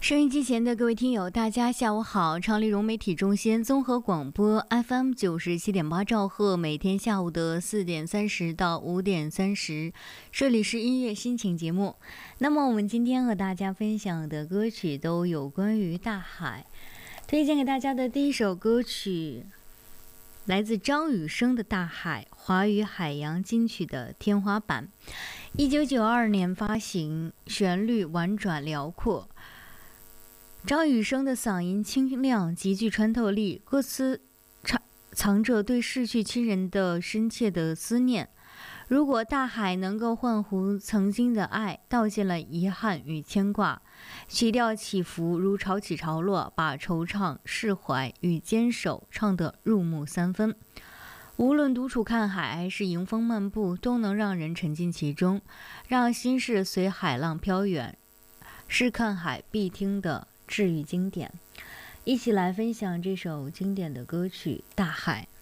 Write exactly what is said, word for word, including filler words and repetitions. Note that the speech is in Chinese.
收音机前的各位听友，大家下午好！长丽融媒体中心综合广播 F M 九十七点八兆赫，每天下午的四点三十到五点三十，这里是音乐心情节目。那么我们今天和大家分享的歌曲都有关于大海。推荐给大家的第一首歌曲，来自张雨生的《大海》，华语海洋金曲的天花板。一九九二年发行，旋律婉转辽阔。张雨生的嗓音清亮，极具穿透力，歌词藏着对逝去亲人的深切的思念。如果大海能够唤回曾经的爱，道尽了遗憾与牵挂，曲调起伏如潮起潮落，把惆怅、释怀与坚守唱得入木三分。无论独处看海还是迎风漫步，都能让人沉浸其中，让心事随海浪飘远，是看海必听的治愈经典。一起来分享这首经典的歌曲《大海》。